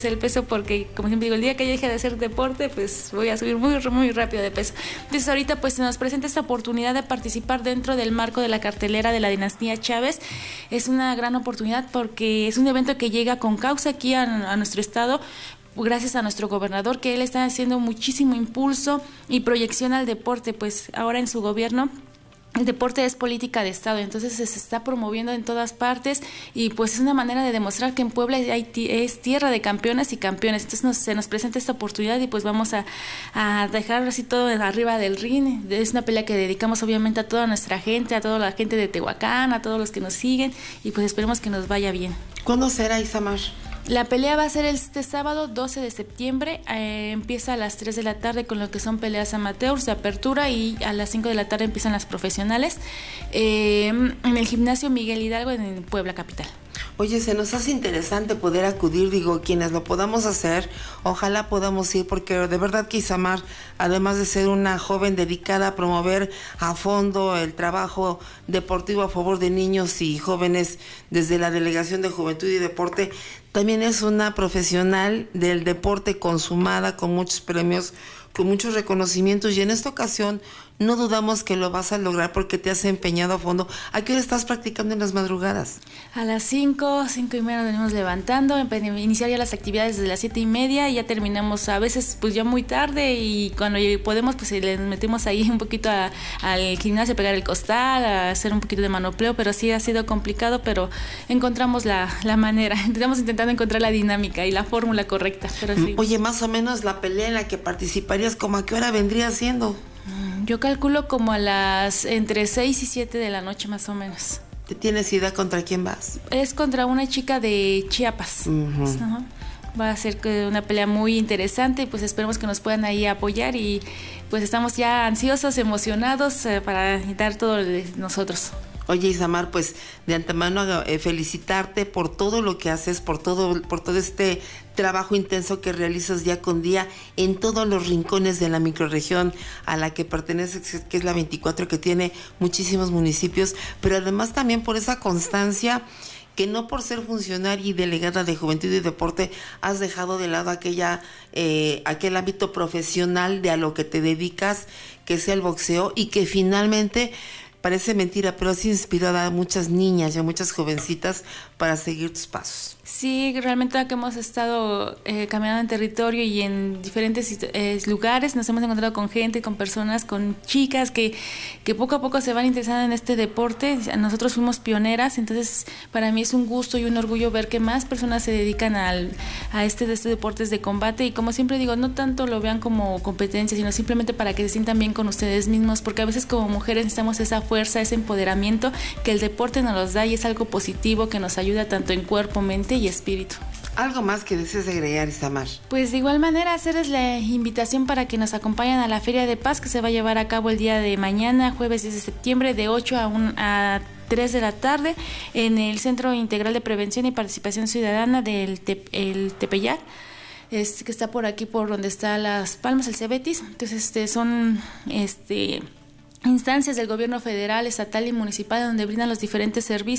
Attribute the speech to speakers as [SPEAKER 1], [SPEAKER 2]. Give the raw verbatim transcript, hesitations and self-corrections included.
[SPEAKER 1] el peso porque, como siempre digo, el día que yo deje de hacer deporte, pues voy a subir muy, muy rápido de peso. Entonces ahorita pues se nos presenta esta oportunidad de participar dentro del marco de la cartelera de la dinastía Chávez. Es una gran oportunidad porque es un evento que llega con causa aquí a, a nuestro estado, gracias a nuestro gobernador, que él está haciendo muchísimo impulso y proyección al deporte, pues ahora en su gobierno el deporte es política de Estado, entonces se está promoviendo en todas partes y pues es una manera de demostrar que en Puebla hay, es tierra de campeonas y campeones. Entonces nos, se nos presenta esta oportunidad y pues vamos a, a dejar así todo arriba del ring. Es una pelea que dedicamos obviamente a toda nuestra gente, a toda la gente de Tehuacán, a todos los que nos siguen y pues esperemos que nos vaya bien.
[SPEAKER 2] ¿Cuándo será, Isamar?
[SPEAKER 1] La pelea va a ser este sábado doce de septiembre, eh, empieza a las tres de la tarde con lo que son peleas amateurs de apertura y a las cinco de la tarde empiezan las profesionales eh, en el gimnasio Miguel Hidalgo en Puebla capital.
[SPEAKER 2] Oye, se nos hace interesante poder acudir, digo, quienes lo podamos hacer, ojalá podamos ir, porque de verdad que Isamar, además de ser una joven dedicada a promover a fondo el trabajo deportivo a favor de niños y jóvenes desde la Delegación de Juventud y Deporte, también es una profesional del deporte consumada, con muchos premios, con muchos reconocimientos, y en esta ocasión no dudamos que lo vas a lograr porque te has empeñado a fondo. ¿A qué hora estás practicando en las madrugadas?
[SPEAKER 1] A las cinco, cinco y media nos venimos levantando, iniciar ya las actividades desde las siete y media y ya terminamos a veces pues ya muy tarde y cuando podemos pues les metemos ahí un poquito a, al gimnasio, a pegar el costal, a hacer un poquito de manopleo, pero sí ha sido complicado, pero encontramos la, la manera, estamos intentando encontrar la dinámica y la fórmula correcta. Pero sí.
[SPEAKER 2] Oye, más o menos la pelea en la que participarías, ¿cómo a qué hora vendría siendo?
[SPEAKER 1] Yo calculo como a las entre seis y siete de la noche más o menos.
[SPEAKER 2] ¿Te tienes idea contra quién vas?
[SPEAKER 1] Es contra una chica de Chiapas. Uh-huh. Uh-huh. Va a ser una pelea muy interesante y pues esperemos que nos puedan ahí apoyar y pues estamos ya ansiosos, emocionados eh, para dar todo de nosotros.
[SPEAKER 2] Oye, Isamar, pues de antemano eh, felicitarte por todo lo que haces, por todo, por todo este trabajo intenso que realizas día con día en todos los rincones de la microrregión a la que perteneces, que es la veinticuatro, que tiene muchísimos municipios, pero además también por esa constancia que no por ser funcionaria y delegada de Juventud y Deporte has dejado de lado aquella eh, aquel ámbito profesional de a lo que te dedicas, que es el boxeo, y que finalmente parece mentira, pero has inspirado a muchas niñas y a muchas jovencitas para seguir tus pasos.
[SPEAKER 1] Sí, realmente que hemos estado eh, caminando en territorio y en diferentes eh, lugares, nos hemos encontrado con gente, con personas, con chicas que, que poco a poco se van interesando en este deporte. Nosotros fuimos pioneras, entonces para mí es un gusto y un orgullo ver que más personas se dedican al, a este de estos deportes de combate, y como siempre digo, no tanto lo vean como competencia, sino simplemente para que se sientan bien con ustedes mismos, porque a veces como mujeres necesitamos esa fuerza, ese empoderamiento que el deporte nos los da, y es algo positivo que nos ayuda tanto en cuerpo, mente y espíritu.
[SPEAKER 2] ¿Algo más que desees agregar, Isamar?
[SPEAKER 1] Pues de igual manera hacerles la invitación para que nos acompañen a la Feria de Paz, que se va a llevar a cabo el día de mañana, jueves diez de septiembre, de ocho a tres de la tarde, en el Centro Integral de Prevención y Participación Ciudadana del Te- el Tepeyac, es, que está por aquí, por donde está Las Palmas, el Cebetis. Entonces este, son... este instancias del gobierno federal, estatal y municipal donde brindan los diferentes servicios